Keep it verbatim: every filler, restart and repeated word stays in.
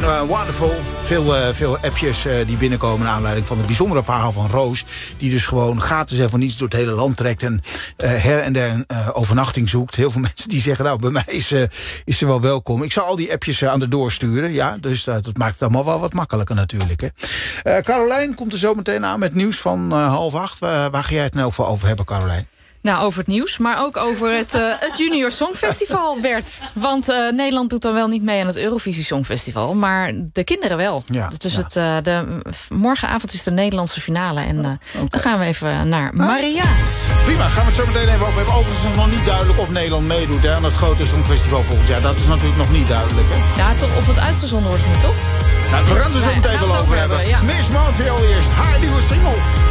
uh, Wonderful. Veel, uh, veel appjes uh, die binnenkomen naar aanleiding van het bijzondere verhaal van Roos. Die dus gewoon gratis en voor niets door het hele land trekt. En uh, her en der een uh, overnachting zoekt. Heel veel mensen die zeggen, nou, bij mij is, uh, is ze wel welkom. Ik zal al die appjes uh, aan de doorsturen. Ja, dus uh, dat maakt het allemaal wel wat makkelijker natuurlijk. Hè. Uh, Carolijn komt er zo meteen aan met nieuws van uh, half acht. Uh, waar ga jij het nou voor over hebben, Carolijn? Nou, over het nieuws, maar ook over het, uh, het Junior Songfestival, Bert. Want uh, Nederland doet dan wel niet mee aan het Eurovisie Songfestival, maar de kinderen wel. Ja, dus ja. Het, uh, de, morgenavond is de Nederlandse finale en uh, okay. Dan gaan we even naar Maria. Ah, prima, gaan we het zo meteen even over hebben. Overigens is nog niet duidelijk of Nederland meedoet hè, aan het grote Songfestival volgend jaar. Dat is natuurlijk nog niet duidelijk. Hè? Ja, toch of het uitgezonden wordt, niet toch? Nou, we gaan het er zo meteen wel over hebben. hebben ja. Miss Montreal eerst, haar nieuwe single.